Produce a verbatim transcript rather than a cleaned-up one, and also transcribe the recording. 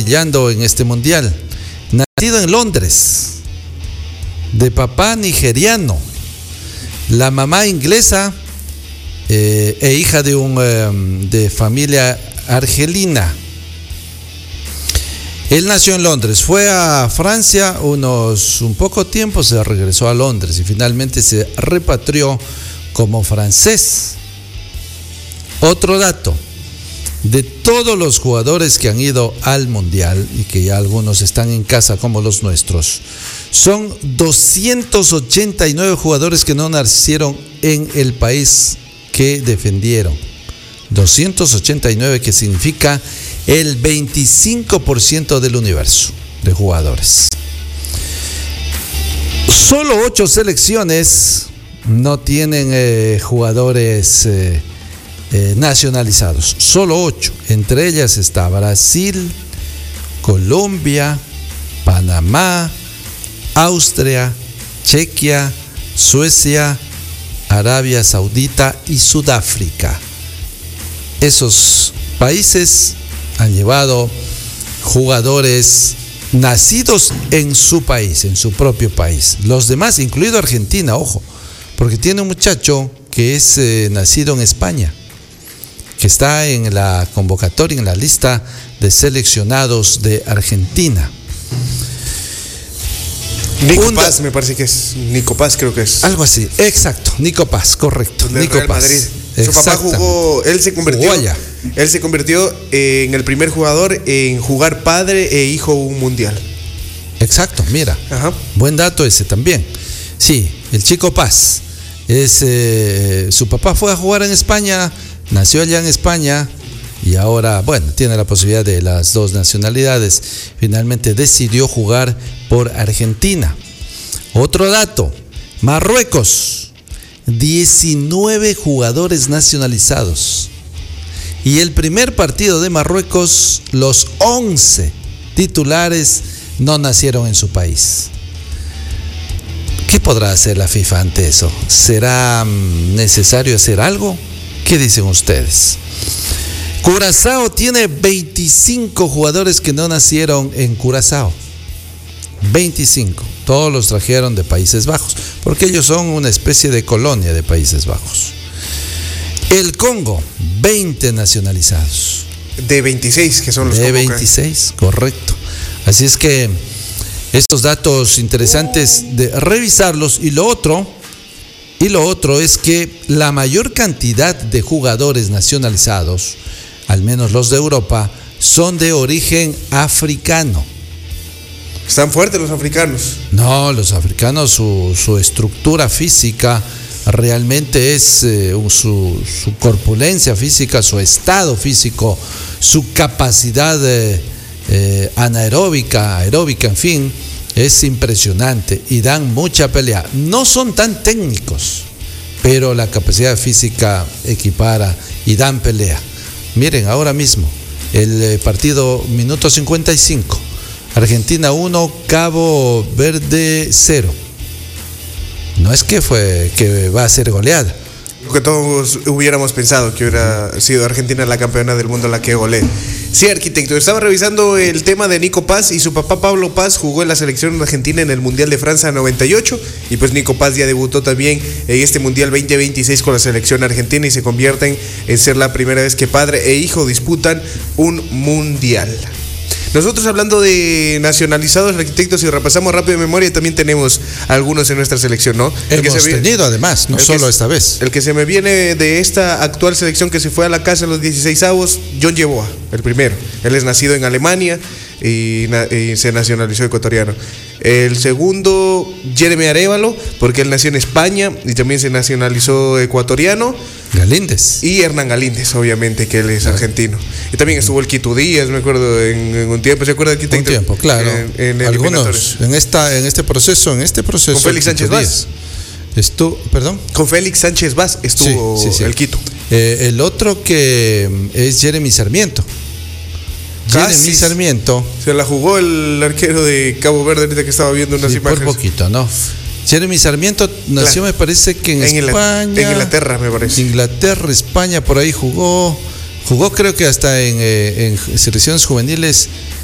brillando en este mundial. Nacido en Londres, de papá nigeriano, la mamá inglesa eh, e hija de, un, eh, de familia argelina. Él nació en Londres, fue a Francia unos un poco tiempo, se regresó a Londres y finalmente se repatrió como francés. Otro dato, de todos los jugadores que han ido al Mundial y que ya algunos están en casa como los nuestros, son doscientos ochenta y nueve jugadores que no nacieron en el país que defendieron. doscientos ochenta y nueve, que significa el veinticinco por ciento del universo de jugadores. Solo ocho selecciones no tienen eh, jugadores eh, eh, nacionalizados. Solo ocho. Entre ellas está Brasil, Colombia, Panamá, Austria, Chequia, Suecia, Arabia Saudita y Sudáfrica. Esos países han llevado jugadores nacidos en su país, en su propio país. Los demás, incluido Argentina, ojo, porque tiene un muchacho que es eh, nacido en España, que está en la convocatoria, en la lista de seleccionados de Argentina. Nico Paz, me parece que es. Nico Paz, creo que es. Algo así, exacto. Nico Paz, correcto. Del Nico Real Paz. Madrid. Su papá jugó, él se convirtió, él se convirtió en el primer jugador en jugar padre e hijo un mundial. Exacto, mira. Ajá. Buen dato ese también. Sí, el chico Paz. Es, eh, su papá fue a jugar en España, nació allá en España y ahora, bueno, tiene la posibilidad de las dos nacionalidades. Finalmente decidió jugar por Argentina. Otro dato, Marruecos. diecinueve jugadores nacionalizados. Y el primer partido de Marruecos, los once titulares no nacieron en su país. ¿Qué podrá hacer la FIFA ante eso? ¿Será necesario hacer algo? ¿Qué dicen ustedes? Curazao tiene veinticinco jugadores que no nacieron en Curazao. veinticinco. Todos los trajeron de Países Bajos, porque ellos son una especie de colonia de Países Bajos. El Congo, veinte nacionalizados. De veintiséis, que son los de veintiséis, correcto. Así es que estos datos interesantes de revisarlos. Y lo otro, y lo otro es que la mayor cantidad de jugadores nacionalizados, al menos los de Europa, son de origen africano. ¿Están fuertes los africanos? No, los africanos, su, su estructura física realmente es eh, su, su corpulencia física, su estado físico, su capacidad eh, eh, anaeróbica, aeróbica, en fin, es impresionante y dan mucha pelea. No son tan técnicos, pero la capacidad física equipara y dan pelea. Miren, ahora mismo, el eh, partido minuto cincuenta y cinco. Argentina uno, Cabo Verde cero. No es que fue que va a ser goleada. Lo que todos hubiéramos pensado, que hubiera sido Argentina la campeona del mundo la que golee. Sí, arquitecto, estaba revisando el tema de Nico Paz y su papá Pablo Paz jugó en la selección argentina en el Mundial de Francia noventa y ocho y pues Nico Paz ya debutó también en este Mundial veinte veintiséis con la selección argentina y se convierten en ser la primera vez que padre e hijo disputan un Mundial. Nosotros hablando de nacionalizados, arquitectos, si repasamos rápido de memoria, también tenemos algunos en nuestra selección, ¿no? El Hemos que se tenido además, no solo que, esta vez. El que se me viene de esta actual selección que se fue a la casa en los dieciseisavos, John Yeboah, el primero. Él es nacido en Alemania y, y se nacionalizó ecuatoriano. El segundo, Jeremy Arévalo, porque él nació en España y también se nacionalizó ecuatoriano. Galíndez. Y Hernán Galíndez, obviamente, que él es argentino. Y también estuvo el Quito Díaz, me acuerdo, en, en un tiempo. ¿Se acuerda de Quito? Un tiempo, claro. En, en Algunos, en, esta, en este proceso, en este proceso. Con Félix Sánchez Vaz. Estuvo, ¿perdón? Con Félix Sánchez Vaz estuvo sí, sí, sí. el Quito. Eh, el otro que es Jeremy Sarmiento. Casi Jeremy Sarmiento. Se la jugó el arquero de Cabo Verde, ahorita que estaba viendo unas sí, imágenes. Por poquito, ¿no? Jeremy Sarmiento nació, claro. me parece que en, en España. En Inglaterra, me parece. Inglaterra, España, por ahí jugó. Jugó creo que hasta en, eh, en selecciones juveniles